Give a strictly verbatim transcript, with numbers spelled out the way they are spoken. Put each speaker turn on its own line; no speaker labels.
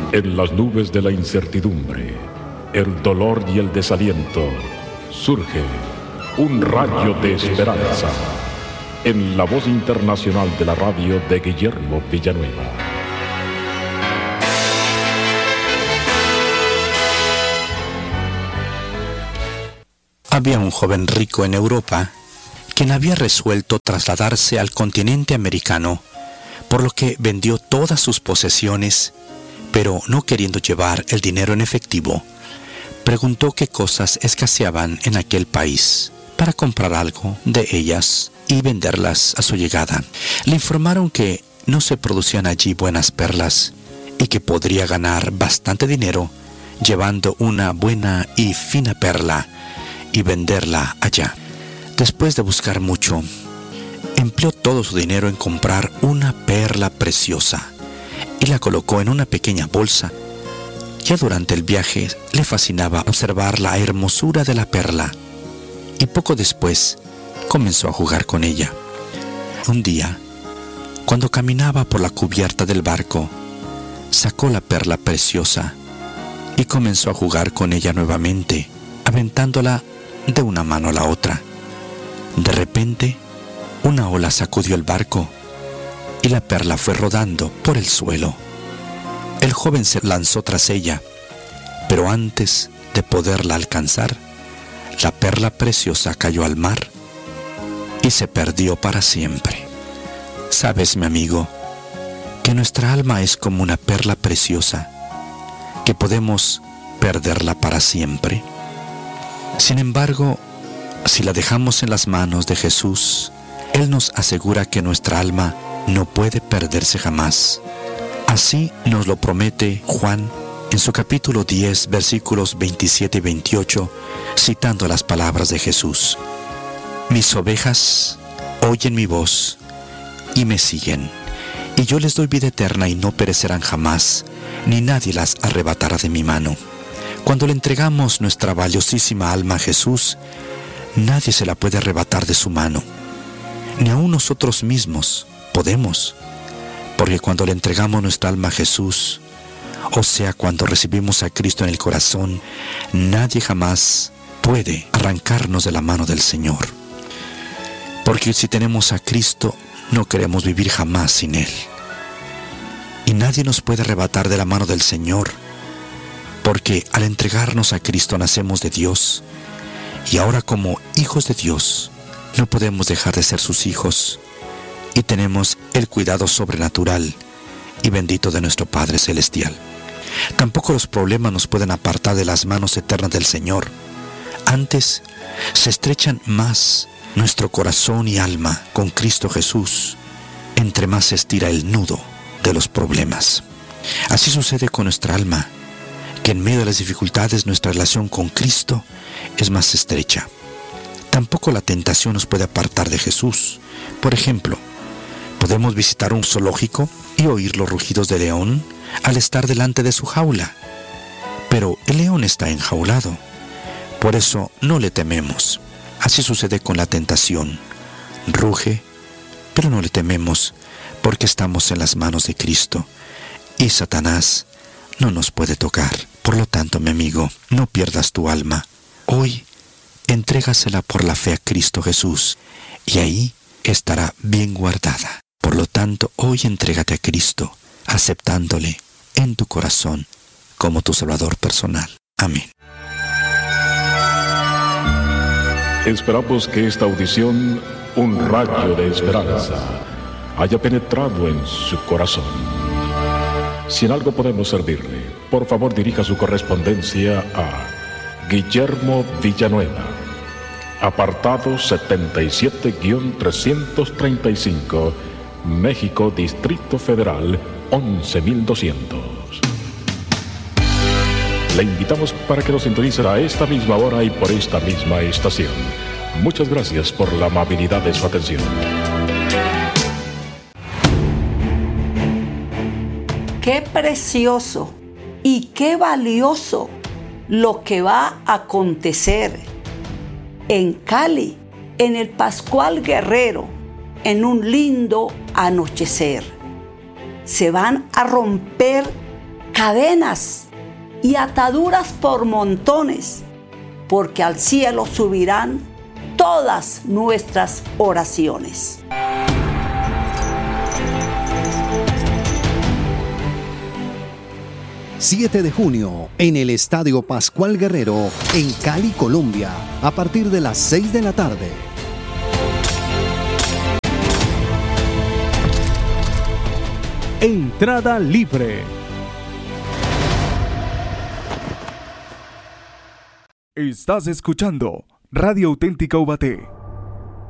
En las nubes de la incertidumbre, el dolor y el desaliento, surge un rayo de esperanza en la voz internacional de la radio de Guillermo Villanueva.
Había un joven rico en Europa quien había resuelto trasladarse al continente americano, por lo que vendió todas sus posesiones, pero no queriendo llevar el dinero en efectivo, preguntó qué cosas escaseaban en aquel país para comprar algo de ellas y venderlas a su llegada. Le informaron que no se producían allí buenas perlas y que podría ganar bastante dinero llevando una buena y fina perla y venderla allá. Después de buscar mucho, empleó todo su dinero en comprar una perla preciosa y la colocó en una pequeña bolsa. Ya durante el viaje le fascinaba observar la hermosura de la perla y poco después comenzó a jugar con ella. Un día, cuando caminaba por la cubierta del barco, sacó la perla preciosa y comenzó a jugar con ella nuevamente, aventándola de una mano a la otra. De repente, una ola sacudió el barco y la perla fue rodando por el suelo. El joven se lanzó tras ella, pero antes de poderla alcanzar, la perla preciosa cayó al mar y se perdió para siempre. Sabes, mi amigo, que nuestra alma es como una perla preciosa, que podemos perderla para siempre. Sin embargo, si la dejamos en las manos de Jesús, Él nos asegura que nuestra alma no puede perderse jamás. Así nos lo promete Juan en su capítulo diez, versículos veintisiete y veintiocho, citando las palabras de Jesús. Mis ovejas oyen mi voz y me siguen, y yo les doy vida eterna y no perecerán jamás, ni nadie las arrebatará de mi mano. Cuando le entregamos nuestra valiosísima alma a Jesús, nadie se la puede arrebatar de su mano, ni aun nosotros mismos podemos, porque cuando le entregamos nuestra alma a Jesús, o sea, cuando recibimos a Cristo en el corazón, nadie jamás puede arrancarnos de la mano del Señor. Porque si tenemos a Cristo, no queremos vivir jamás sin Él. Y nadie nos puede arrebatar de la mano del Señor, porque al entregarnos a Cristo nacemos de Dios, y ahora como hijos de Dios, no podemos dejar de ser sus hijos, y tenemos el cuidado sobrenatural y bendito de nuestro Padre Celestial. Tampoco los problemas nos pueden apartar de las manos eternas del Señor. Antes, se estrechan más nuestro corazón y alma con Cristo Jesús, entre más se estira el nudo de los problemas. Así sucede con nuestra alma, que en medio de las dificultades nuestra relación con Cristo es más estrecha. Tampoco la tentación nos puede apartar de Jesús. Por ejemplo, podemos visitar un zoológico y oír los rugidos del león al estar delante de su jaula. Pero el león está enjaulado, por eso no le tememos. Así sucede con la tentación. Ruge, pero no le tememos, porque estamos en las manos de Cristo, y Satanás no nos puede tocar. Por lo tanto, mi amigo, no pierdas tu alma. Hoy, entrégasela por la fe a Cristo Jesús, y ahí estará bien guardada. Por lo tanto, hoy entrégate a Cristo, aceptándole en tu corazón como tu Salvador personal. Amén.
Esperamos que esta audición, un rayo de esperanza, haya penetrado en su corazón. Si en algo podemos servirle, por favor dirija su correspondencia a Guillermo Villanueva, apartado setenta y siete trescientos treinta y cinco, México, Distrito Federal, once mil doscientos. Le invitamos para que nos sintonice a esta misma hora y por esta misma estación. Muchas gracias por la amabilidad de su atención.
Qué precioso y qué valioso lo que va a acontecer en Cali, en el Pascual Guerrero, en un lindo anochecer. Se van a romper cadenas y ataduras por montones, porque al cielo subirán todas nuestras oraciones.
siete de junio, en el Estadio Pascual Guerrero, en Cali, Colombia, a partir de las seis de la tarde.
Entrada libre. Estás escuchando Radio Auténtica Ubaté.